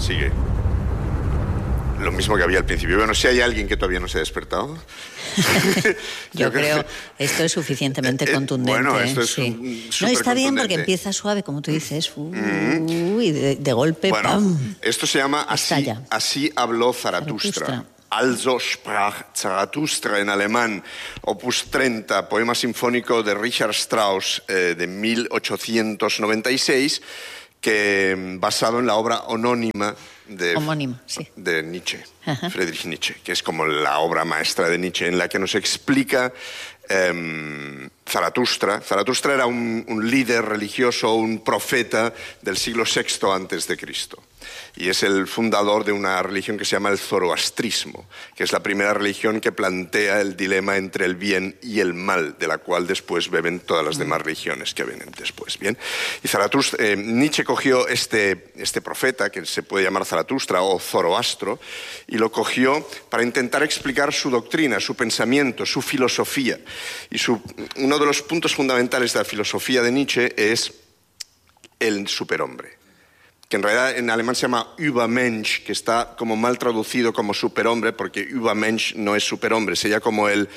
Sigue. Lo mismo que había al principio. Bueno, si hay alguien que todavía no se ha despertado. Yo creo que esto es suficientemente contundente. Bueno, esto es sí. No, está bien porque empieza suave, como tú dices. Y de golpe, bueno, ¡pam! Esto se llama Así habló Zaratustra. Also sprach Zaratustra en alemán, opus 30, poema sinfónico de Richard Strauss de 1896, que basado en la obra homónima de Nietzsche, Friedrich Nietzsche, que es como la obra maestra de Nietzsche, en la que nos explica Zaratustra. Zaratustra era un líder religioso, un profeta del siglo VI antes de Cristo. Y es el fundador de una religión que se llama el zoroastrismo, que es la primera religión que plantea el dilema entre el bien y el mal, de la cual después beben todas las demás religiones que vienen después. ¿Bien? Y Nietzsche cogió este profeta, que se puede llamar Zaratustra o Zoroastro, y lo cogió para intentar explicar su doctrina, su pensamiento, su filosofía. Y uno de los puntos fundamentales de la filosofía de Nietzsche es el superhombre, que en realidad en alemán se llama Übermensch, que está como mal traducido como superhombre, porque Übermensch no es superhombre, sería como el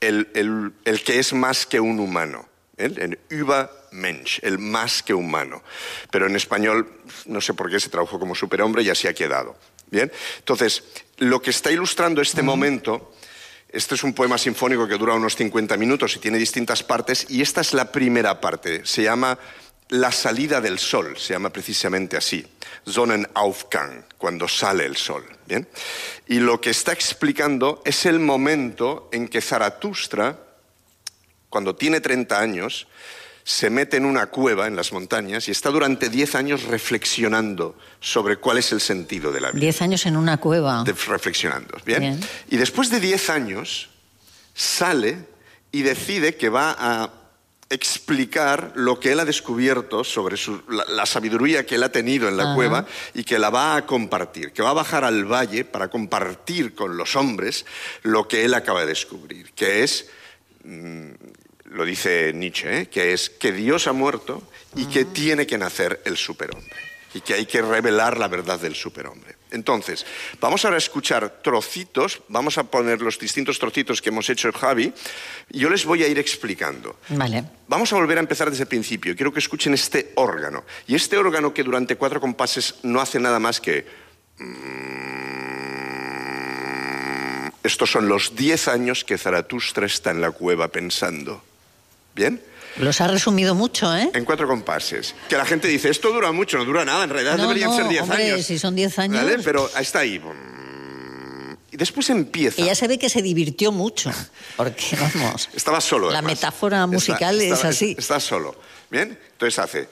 que es más que un humano. El Übermensch, el más que humano. Pero en español no sé por qué se tradujo como superhombre y así ha quedado. ¿Bien? Entonces, lo que está ilustrando este momento, este es un poema sinfónico que dura unos 50 minutos y tiene distintas partes, y esta es la primera parte, se llama La salida del sol, se llama precisamente así, Sonnenaufgang, cuando sale el sol. ¿Bien? Y lo que está explicando es el momento en que Zaratustra, cuando tiene 30 años, se mete en una cueva en las montañas y está durante 10 años reflexionando sobre cuál es el sentido de la vida. 10 años en una cueva. Reflexionando. ¿Bien? Y después de 10 años sale y decide que va a explicar lo que él ha descubierto sobre la sabiduría que él ha tenido en la cueva, y que la va a compartir, que va a bajar al valle para compartir con los hombres lo que él acaba de descubrir, que es, lo dice Nietzsche, que es que Dios ha muerto y que tiene que nacer el superhombre, y que hay que revelar la verdad del superhombre. Entonces, vamos ahora a escuchar trocitos, vamos a poner los distintos trocitos que hemos hecho Javi, y yo les voy a ir explicando. Vale. Vamos a volver a empezar desde el principio. Quiero que escuchen este órgano. Y este órgano, que durante 4 compases no hace nada más que... Estos son los 10 años que Zaratustra está en la cueva pensando. ¿Bien? Los ha resumido mucho, ¿eh? En 4 compases. Que la gente dice, esto dura mucho, no dura nada, en realidad deberían ser 10 años. Si son 10 años... ¿Vale? Pero está ahí. Y después empieza. Ella se ve que se divirtió mucho, porque, vamos... Estaba solo, la además. Metáfora musical es así. Está solo. ¿Bien? Entonces hace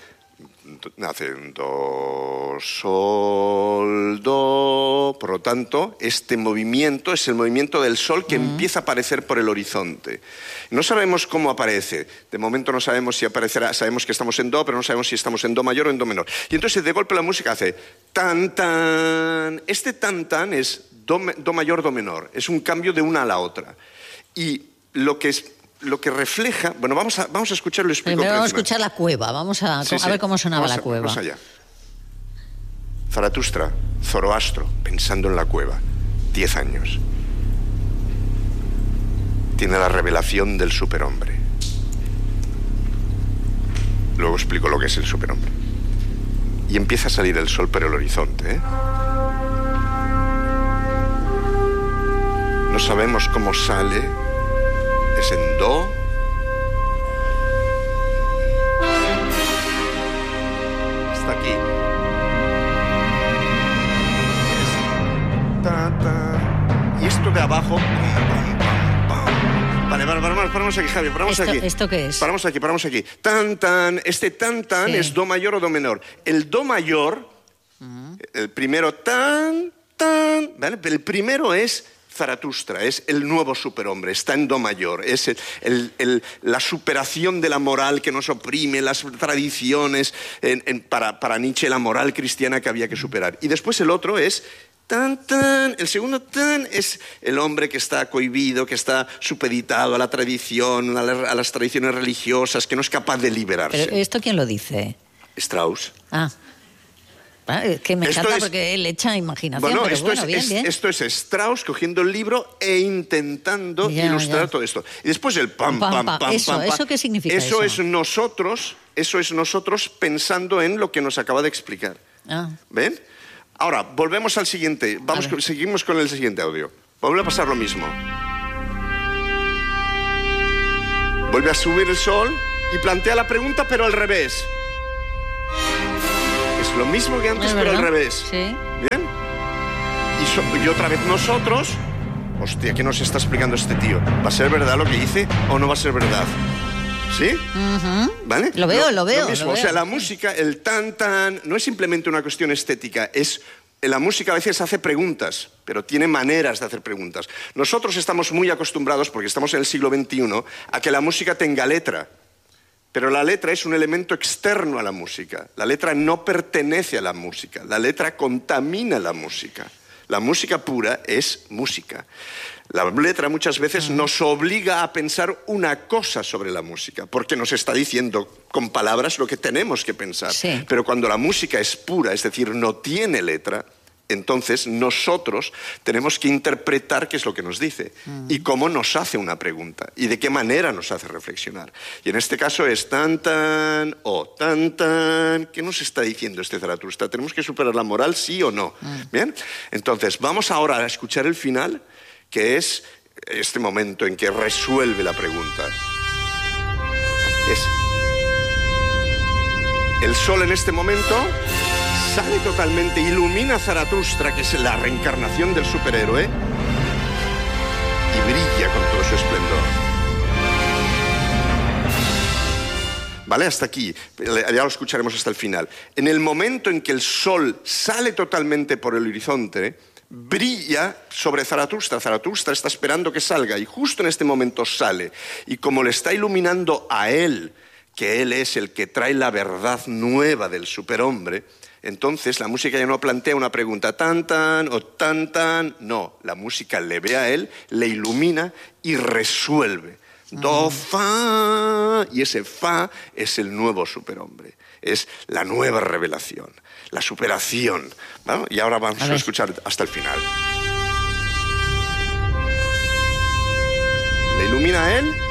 do, sol, do. Por lo tanto, este movimiento es el movimiento del sol que empieza a aparecer por el horizonte. No sabemos cómo aparece. De momento no sabemos si aparecerá. Sabemos que estamos en do, pero no sabemos si estamos en do mayor o en do menor. Y entonces de golpe la música hace tan, tan. Este tan, tan es do mayor, do menor. Es un cambio de una a la otra. Y lo que refleja... Bueno, vamos a escucharlo y explico. Primero vamos a escuchar la cueva. Vamos a ver cómo sonaba la cueva. Vamos allá. Zaratustra, Zoroastro, pensando en la cueva. 10 años. Tiene la revelación del superhombre. Luego explico lo que es el superhombre. Y empieza a salir el sol por el horizonte, ¿eh? No sabemos cómo sale. Es en do. Está aquí. Es ta, ta. Y esto de abajo. Vale, paramos aquí, Javi, paramos aquí. ¿Esto qué es? Paramos aquí. Tan, tan. Este tan, tan es do mayor o do menor. El do mayor, el primero tan, tan, ¿vale? El primero es Zaratustra, es el nuevo superhombre, está en do mayor, es la superación de la moral que nos oprime, las tradiciones, para Nietzsche la moral cristiana que había que superar. Y después el otro es tan, tan, el segundo tan es el hombre que está cohibido, que está supeditado a la tradición, a las tradiciones religiosas, que no es capaz de liberarse. ¿Pero esto quién lo dice? Strauss. Ah. Que me encanta porque él echa imaginación, bien. Esto es Strauss cogiendo el libro e intentando ilustrar todo esto. Y después el pam, pam, pam, pam. ¿Eso qué significa eso? Eso es nosotros pensando en lo que nos acaba de explicar. ¿Ven? Ahora, volvemos al siguiente. Seguimos con el siguiente audio. Vuelve a pasar lo mismo. Vuelve a subir el sol y plantea la pregunta, pero al revés. Es lo mismo que antes, pero al revés. Sí. ¿Bien? Y otra vez nosotros... Hostia, ¿qué nos está explicando este tío? ¿Va a ser verdad lo que dice o no va a ser verdad? ¿Sí? ¿Vale? Lo veo. Lo mismo. O sea, la música, el tan, no es simplemente una cuestión estética, la música a veces hace preguntas, pero tiene maneras de hacer preguntas. Nosotros estamos muy acostumbrados, porque estamos en el siglo XXI, a que la música tenga letra. Pero la letra es un elemento externo a la música. La letra no pertenece a la música. La letra contamina la música. La música pura es música. La letra muchas veces nos obliga a pensar una cosa sobre la música, porque nos está diciendo con palabras lo que tenemos que pensar. Sí. Pero cuando la música es pura, es decir, no tiene letra, entonces nosotros tenemos que interpretar qué es lo que nos dice y cómo nos hace una pregunta y de qué manera nos hace reflexionar. Y en este caso es tan, ¿qué nos está diciendo este Zaratustra? ¿Tenemos que superar la moral, sí o no? Bien, entonces vamos ahora a escuchar el final, que es este momento en que resuelve la pregunta. El sol en este momento sale totalmente, ilumina a Zaratustra, que es la reencarnación del superhéroe, y brilla con todo su esplendor. ¿Vale? Hasta aquí. Ya lo escucharemos hasta el final. En el momento en que el sol sale totalmente por el horizonte, brilla sobre Zaratustra. Zaratustra está esperando que salga y justo en este momento sale. Y como le está iluminando a él, que él es el que trae la verdad nueva del superhombre, entonces la música ya no plantea una pregunta tan o tan, no, la música le ve a él, le ilumina y resuelve. Do, fa, y ese fa es el nuevo superhombre, es la nueva revelación, la superación. ¿Vale? Y ahora vamos a escuchar hasta el final. Le ilumina a él